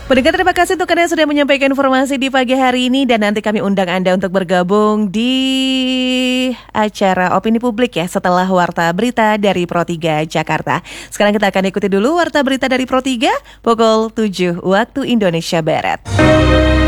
Pendengar, terima kasih untuk Anda yang sudah menyampaikan informasi di pagi hari ini, dan nanti kami undang Anda untuk bergabung di acara Opini Publik ya setelah Warta Berita dari Pro 3 Jakarta. Sekarang kita akan ikuti dulu Warta Berita dari Pro 3 pukul 7 waktu Indonesia Barat.